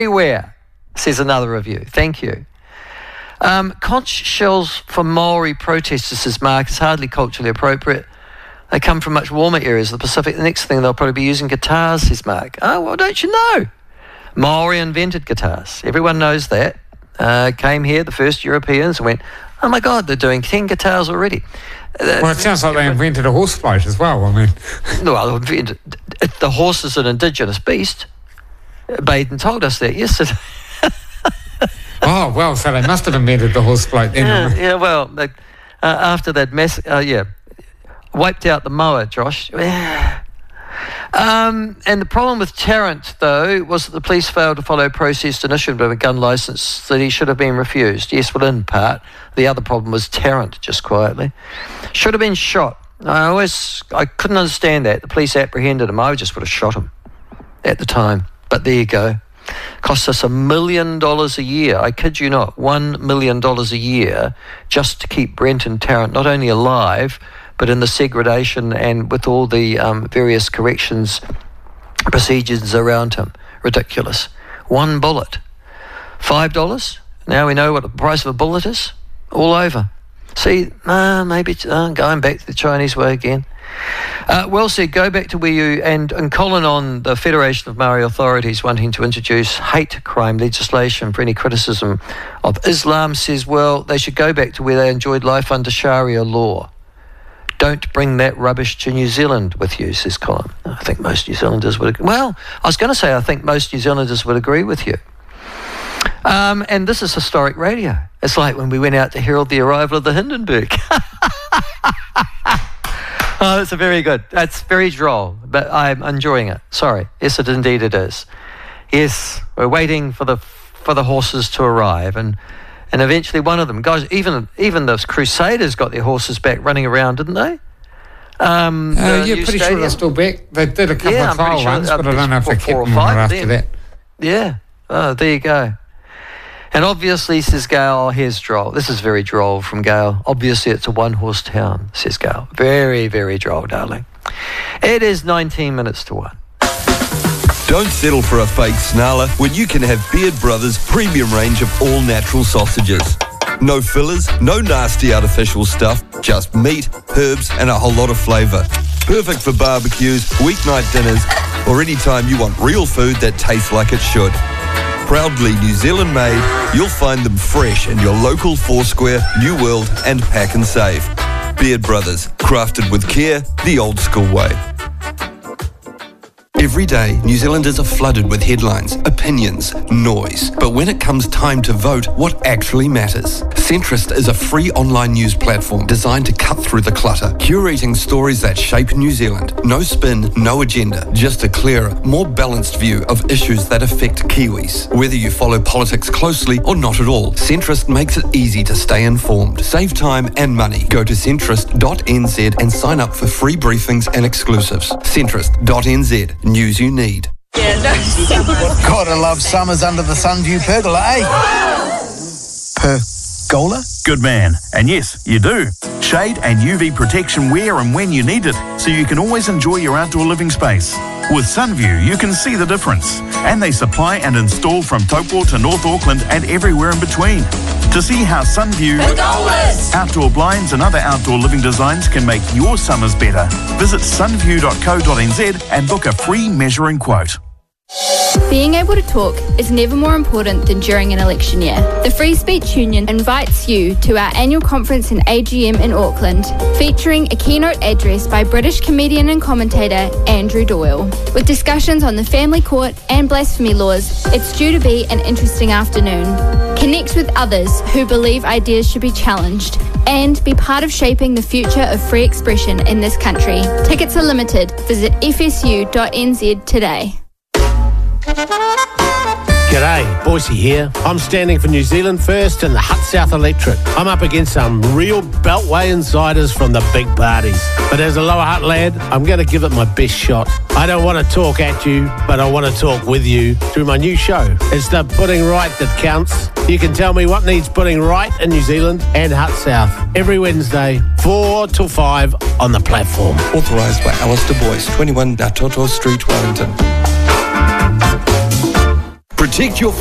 everywhere, says another review. Thank you. Conch shells for Maori protesters, says Mark, is hardly culturally appropriate. They come from much warmer areas of the Pacific. The next thing they'll probably be using guitars, says Mark. Oh, well, don't you know? Maori invented guitars. Everyone knows that. Came here, the first Europeans, and went, oh my God, they're doing 10 guitars already. Well, it sounds like they invented a horse float as well. I mean, well, the horse is an indigenous beast. Baden told us that yesterday. Oh, well, so they must have invented the horse float then. Yeah, well, after that mess, wiped out the mower, Josh. And the problem with Tarrant, though, was that the police failed to follow process and issued him a gun licence that he should have been refused. Yes, well, in part. The other problem was Tarrant, just quietly. Should have been shot. I couldn't understand that. The police apprehended him. I just would have shot him at the time. But there you go. Cost us $1 million a year. I kid you not, $1 million a year just to keep Brenton Tarrant not only alive, but in the segregation and with all the various corrections procedures around him. Ridiculous. One bullet. $5? Now we know what the price of a bullet is. All over. See, maybe going back to the Chinese way again. Well said, go back to where you, and Colin on the Federation of Maori authorities wanting to introduce hate crime legislation for any criticism of Islam, says, well, they should go back to where they enjoyed life under Sharia law. Don't bring that rubbish to New Zealand with you, says Colin. I think most New Zealanders would agree. Well, I was going to say I think most New Zealanders would agree with you. And this is historic radio. It's like when we went out to herald the arrival of the Hindenburg. Oh, that's very good. That's very droll, but I'm enjoying it. Sorry. Yes, indeed it is. Yes, we're waiting for the horses to arrive, and eventually one of them, guys, even the Crusaders got their horses back running around, didn't they? Pretty sure they're still back. They did a couple of trial runs, but I don't know if they kept them after that. Yeah. Oh, there you go. And obviously, says Gail, here's droll. This is very droll from Gail. Obviously, it's a one-horse town, says Gail. Very, very droll, darling. It is 19 minutes to 1. Don't settle for a fake snarler when you can have Beard Brothers' premium range of all-natural sausages. No fillers, no nasty artificial stuff, just meat, herbs, and a whole lot of flavour. Perfect for barbecues, weeknight dinners, or any time you want real food that tastes like it should. Proudly New Zealand made, you'll find them fresh in your local Foursquare, New World and Pack and Save. Beard Brothers, crafted with care, the old school way. Every day, New Zealanders are flooded with headlines, opinions, noise. But when it comes time to vote, what actually matters? Centrist is a free online news platform designed to cut through the clutter, curating stories that shape New Zealand. No spin, no agenda, just a clearer, more balanced view of issues that affect Kiwis. Whether you follow politics closely or not at all, Centrist makes it easy to stay informed. Save time and money. Go to centrist.nz and sign up for free briefings and exclusives. Centrist.nz. News you need. Gotta love summers under the Sunview pergola, eh? Pergola? Good man. And yes, you do. Shade and UV protection where and when you need it, so you can always enjoy your outdoor living space. With Sunview, you can see the difference. And they supply and install from Taupo to North Auckland and everywhere in between. To see how Sunview outdoor blinds and other outdoor living designs can make your summers better, visit sunview.co.nz and book a free measuring quote. Being able to talk is never more important than during an election year. The Free Speech Union invites you to our annual conference and AGM in Auckland, featuring a keynote address by British comedian and commentator Andrew Doyle. With discussions on the family court and blasphemy laws, it's due to be an interesting afternoon. Connect with others who believe ideas should be challenged and be part of shaping the future of free expression in this country. Tickets are limited. Visit fsu.nz today. G'day, Boise here. I'm standing for New Zealand First and the Hutt South Electorate. I'm up against some real Beltway insiders from the big parties. But as a Lower Hutt lad, I'm going to give it my best shot. I don't want to talk at you, but I want to talk with you through my new show. It's the Putting Right that counts. You can tell me what needs putting right in New Zealand and Hutt South every Wednesday, 4 till 5 on the platform. Authorised by Alistair Boyce, 21 Natoto Street, Wellington. Protect your